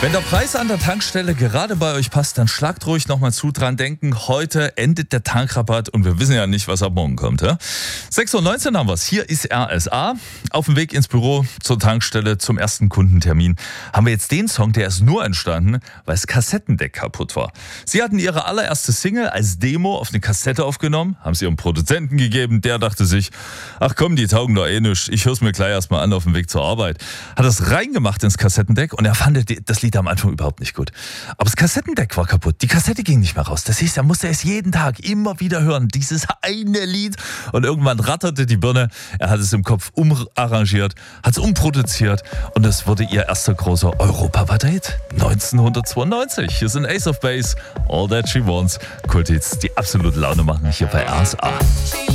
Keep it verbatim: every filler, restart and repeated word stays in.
Wenn der Preis an der Tankstelle gerade bei euch passt, dann schlagt ruhig nochmal zu. Dran denken, heute endet der Tankrabatt und wir wissen ja nicht, was ab morgen kommt. Ja? sechs Uhr neunzehn haben wir es. Hier ist R S A. Auf dem Weg ins Büro, zur Tankstelle, zum ersten Kundentermin haben wir jetzt den Song, der ist nur entstanden, weil das Kassettendeck kaputt war. Sie hatten ihre allererste Single als Demo auf eine Kassette aufgenommen, haben sie ihrem Produzenten gegeben. Der dachte sich, ach komm, die taugen doch eh nichts. Ich höre es mir gleich erstmal an auf dem Weg zur Arbeit. Hat das reingemacht ins Kassettendeck und er fand das Lied am Anfang überhaupt nicht gut. Aber das Kassettendeck war kaputt. Die Kassette ging nicht mehr raus. Das hieß, er musste es jeden Tag immer wieder hören. Dieses eine Lied. Und irgendwann ratterte die Birne. Er hat es im Kopf umarrangiert, hat es umproduziert und es wurde ihr erster großer Europapart-Hit neunzehnhundertzweiundneunzig. Hier sind Ace of Base, All That She Wants. Kulthits, die absolut Laune machen hier bei R S A.